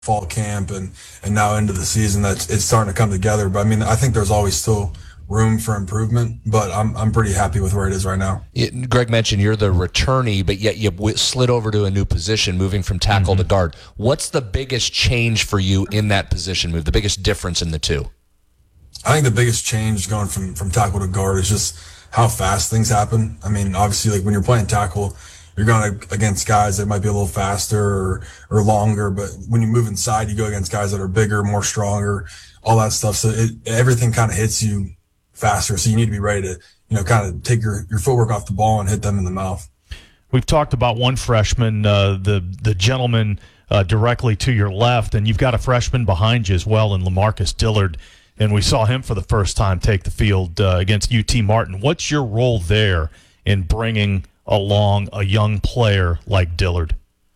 fall camp and now into the season that it's starting to come together. But I mean, I think there's always still room for improvement, but I'm pretty happy with where it is right now. Greg mentioned you're the returnee, but yet you slid over to a new position, moving from tackle to guard. What's the biggest change for you in that position move, the biggest difference in the two? I think the biggest change going from tackle to guard is just how fast things happen. I mean, obviously, like when you're playing tackle, you're going against guys that might be a little faster or longer, but when you move inside, you go against guys that are bigger, more stronger, all that stuff. So everything kind of hits you faster. So you need to be ready to, kind of take your footwork off the ball and hit them in the mouth. We've talked about one freshman, the gentleman directly to your left, and you've got a freshman behind you as well in LaMarcus Dillard, and we saw him for the first time take the field against UT Martin. What's your role there in bringing along a young player like Dillard?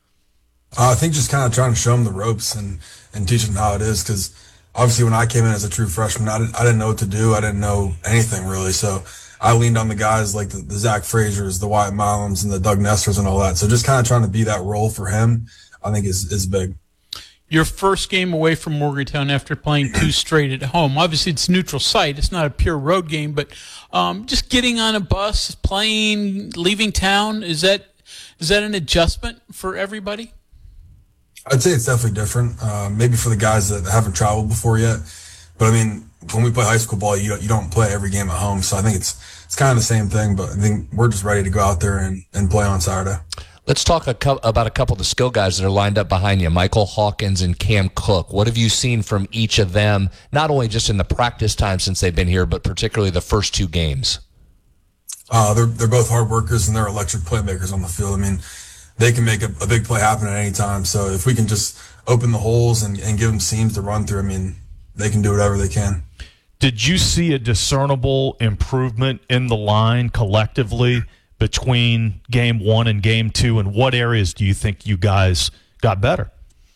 I think just kind of trying to show him the ropes and teach him how it is, because obviously when I came in as a true freshman, I didn't know what to do. I didn't know anything really. So I leaned on the guys like the Zach Frazier's, the Wyatt Malums, and the Doug Nesters and all that. So just kind of trying to be that role for him, I think is big. Your first game away from Morgantown after playing 2 straight at home. Obviously, it's a neutral site. It's not a pure road game, but just getting on a bus, playing, leaving town, is that an adjustment for everybody? I'd say it's definitely different. Maybe for the guys that haven't traveled before yet, but I mean, when we play high school ball, you don't play every game at home, so I think it's kind of the same thing. But I think we're just ready to go out there and play on Saturday. Let's talk about a couple of the skill guys that are lined up behind you, Michael Hawkins and Cam Cook. What have you seen from each of them, not only just in the practice time since they've been here, but particularly the first 2 games? They're both hard workers and they're electric playmakers on the field. I mean, they can make a big play happen at any time. So if we can just open the holes and give them seams to run through, I mean, they can do whatever they can. Did you see a discernible improvement in the line collectively between game 1 and game 2, and what areas do you think you guys got better?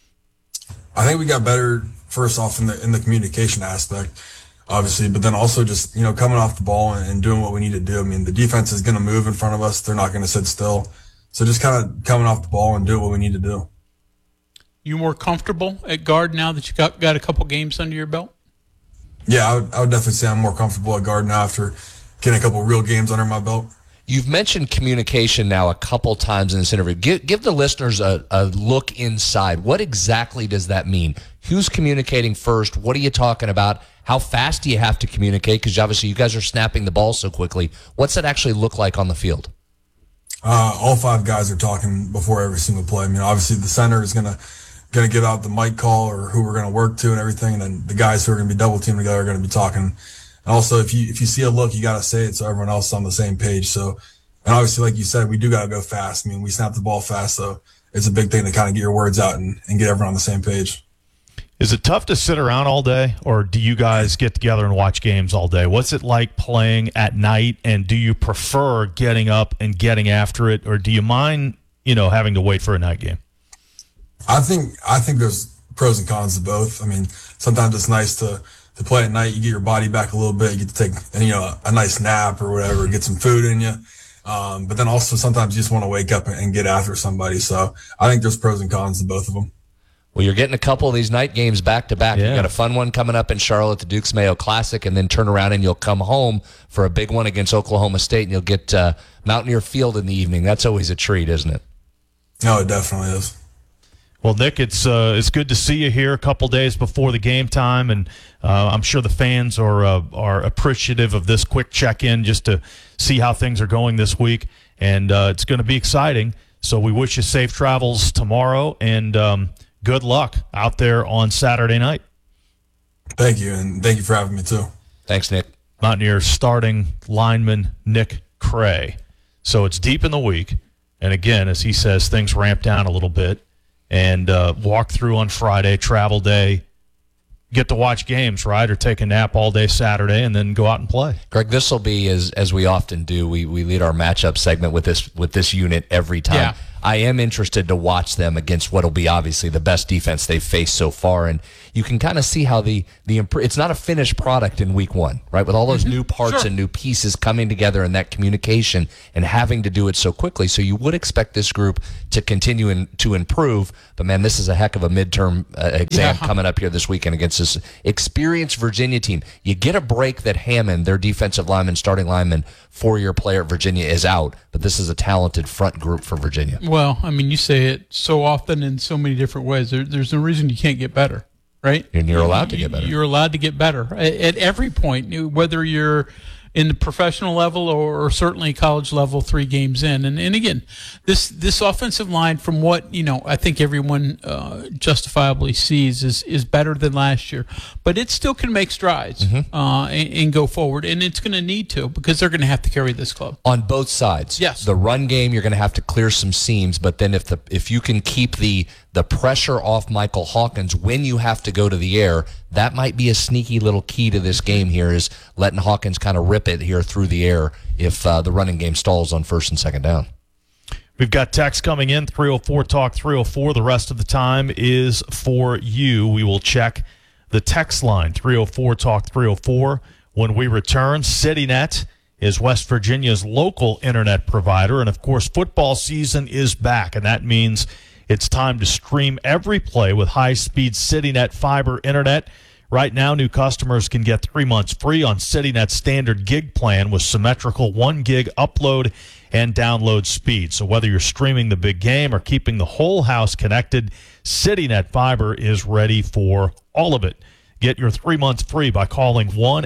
I think we got better first off in the communication aspect, obviously, but then also just, coming off the ball and doing what we need to do. I mean, the defense is going to move in front of us. They're not going to sit still. So just kind of coming off the ball and doing what we need to do. You more comfortable at guard now that you got a couple games under your belt? Yeah, I would definitely say I'm more comfortable at guard now after getting a couple real games under my belt. You've mentioned communication now a couple times in this interview. Give the listeners a look inside. What exactly does that mean? Who's communicating first? What are you talking about? How fast do you have to communicate? Because obviously you guys are snapping the ball so quickly. What's that actually look like on the field? All 5 guys are talking before every single play. I mean, obviously the center is gonna give out the mic call or who we're gonna work to and everything, and then the guys who are gonna be double teamed together are gonna be talking. And also, if you see a look, you got to say it so everyone else is on the same page. So, and obviously, like you said, we do got to go fast. I mean, we snap the ball fast, so it's a big thing to kind of get your words out and get everyone on the same page. Is it tough to sit around all day, or do you guys get together and watch games all day? What's it like playing at night, and do you prefer getting up and getting after it, or do you mind, having to wait for a night game? I think there's pros and cons to both. I mean, sometimes it's nice to play at night. You get your body back a little bit. You get to take, a nice nap or whatever, get some food in you. But then also sometimes you just want to wake up and get after somebody. So I think there's pros and cons to both of them. Well, you're getting a couple of these night games back to back. Yeah. You got a fun one coming up in Charlotte, the Dukes Mayo Classic, and then turn around and you'll come home for a big one against Oklahoma State, and you'll get Mountaineer Field in the evening. That's always a treat, isn't it? No, it definitely is. Well, Nick, it's good to see you here a couple days before the game time, and I'm sure the fans are appreciative of this quick check-in just to see how things are going this week, and it's going to be exciting. So we wish you safe travels tomorrow, and good luck out there on Saturday night. Thank you, and thank you for having me too. Thanks, Nick. Mountaineer starting lineman Nick Cray. So it's deep in the week, and again, as he says, things ramp down a little bit. And walk through on Friday, travel day, get to watch games, right? Or take a nap all day Saturday and then go out and play. Greg, this will be, as we often do, we lead our matchup segment with this unit every time. Yeah. I am interested to watch them against what will be obviously the best defense they've faced so far. And you can kind of see how it's not a finished product in week one, right? With all those new parts and new pieces coming together and that communication and having to do it so quickly. So you would expect this group to continue to improve. But, man, this is a heck of a midterm exam coming up here this weekend against this experienced Virginia team. You get a break that Hammond, their defensive lineman, starting lineman, 4-year player at Virginia, is out. But this is a talented front group for Virginia. Well, I mean, you say it so often in so many different ways. There's no reason you can't get better, right? And you're allowed to get better. You're allowed to get better at every point, whether you're in the professional level or certainly college level 3 games in. And again, this offensive line, from what I think everyone justifiably sees, is better than last year. But it still can make strides and go forward, and it's going to need to, because they're going to have to carry this club on both sides. Yes, the run game, you're going to have to clear some seams, but then if you can keep the pressure off Michael Hawkins when you have to go to the air, that might be a sneaky little key to this game here, is letting Hawkins kind of rip it here through the air if the running game stalls on 1st and 2nd down. We've got text coming in, 304-TALK 304. The rest of the time is for you. We will check the text line, 304-TALK 304. When we return, CityNet is West Virginia's local internet provider. And, of course, football season is back, and that means it's time to stream every play with high-speed CityNet fiber internet. Right now, new customers can get 3 months free on CityNet's standard gig plan with symmetrical 1 gig upload and download speed. So whether you're streaming the big game or keeping the whole house connected, CityNet fiber is ready for all of it. Get your 3 months free by calling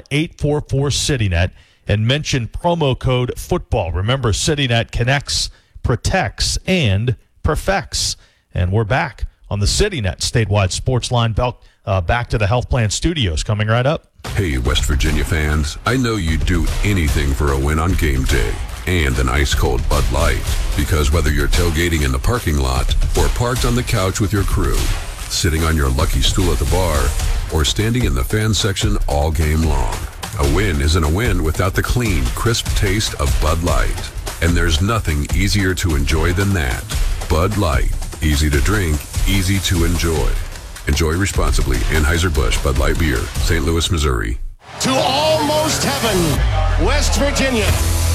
1-844-CityNet and mention promo code FOOTBALL. Remember, CityNet connects, protects, and perfects. And we're back on the CityNet statewide sports line. Back to the Health Plan Studios, coming right up. Hey, West Virginia fans. I know you'd do anything for a win on game day and an ice-cold Bud Light. Because whether you're tailgating in the parking lot or parked on the couch with your crew, sitting on your lucky stool at the bar, or standing in the fan section all game long, a win isn't a win without the clean, crisp taste of Bud Light. And there's nothing easier to enjoy than that. Bud Light. Easy to drink, easy to enjoy. Enjoy responsibly. Anheuser-Busch Bud Light Beer, St. Louis, Missouri. To almost heaven, West Virginia.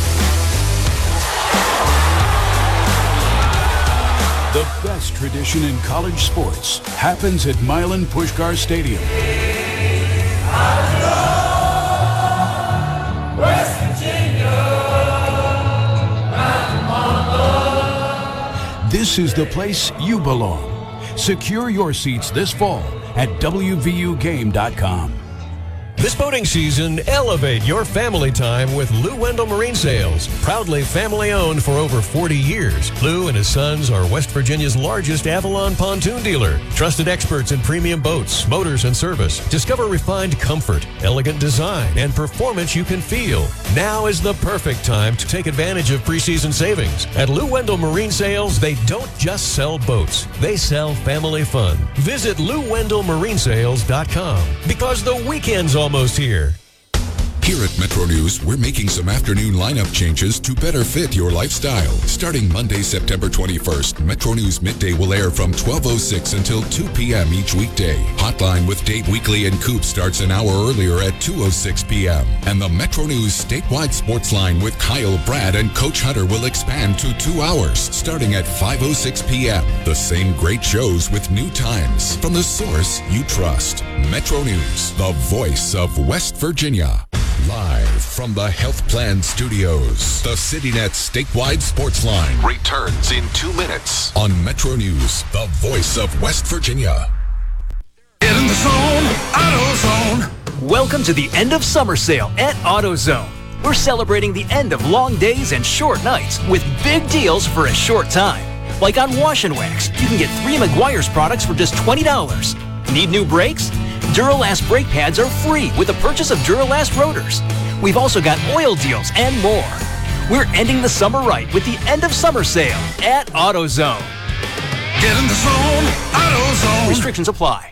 The best tradition in college sports happens at Milan Puskar Stadium. West Virginia. This is the place you belong. Secure your seats this fall at WVUGame.com. This boating season, elevate your family time with Lou Wendell Marine Sales. Proudly family-owned for over 40 years, Lou and his sons are West Virginia's largest Avalon pontoon dealer. Trusted experts in premium boats, motors, and service. Discover refined comfort, elegant design, and performance you can feel. Now is the perfect time to take advantage of preseason savings. At Lou Wendell Marine Sales, they don't just sell boats. They sell family fun. Visit LouWendellMarineSales.com because the weekend's almost here. Here at Metro News, we're making some afternoon lineup changes to better fit your lifestyle. Starting Monday, September 21st, Metro News Midday will air from 12:06 until 2 p.m. each weekday. Hotline with Dave Weekly and Coop starts an hour earlier at 2:06 p.m. And the Metro News statewide sports line with Kyle, Brad, and Coach Hunter will expand to 2 hours, starting at 5:06 p.m. The same great shows with new times from the source you trust. Metro News, the voice of West Virginia. Live from the Health Plan Studios, the CityNet statewide sports line Returns in 2 minutes. on Metro News, the voice of West Virginia. Get in the zone, AutoZone. Welcome to the end of summer sale at AutoZone. We're celebrating the end of long days and short nights with big deals for a short time. Like on Wash and Wax, you can get 3 Meguiar's products for just $20. Need new brakes? Duralast brake pads are free with the purchase of Duralast rotors. We've also got oil deals and more. We're ending the summer right with the end of summer sale at AutoZone. Get in the zone, AutoZone. Restrictions apply.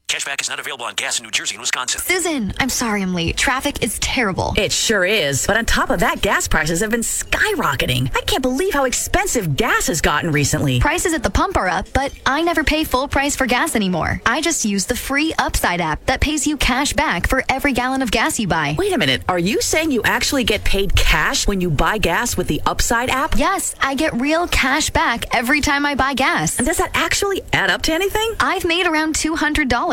Cashback is not available on gas in New Jersey and Wisconsin. Susan, I'm sorry I'm late. Traffic is terrible. It sure is. But on top of that, gas prices have been skyrocketing. I can't believe how expensive gas has gotten recently. Prices at the pump are up, but I never pay full price for gas anymore. I just use the free Upside app that pays you cash back for every gallon of gas you buy. Wait a minute. Are you saying you actually get paid cash when you buy gas with the Upside app? Yes, I get real cash back every time I buy gas. And does that actually add up to anything? I've made around $200